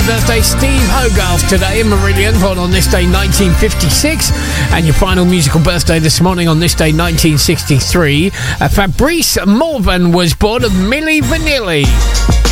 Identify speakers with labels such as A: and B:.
A: birthday. Steve Hogarth today in Meridian, born on this day 1956. And your final musical birthday this morning on this day 1963. Fabrice Morvan was born of Milli Vanilli.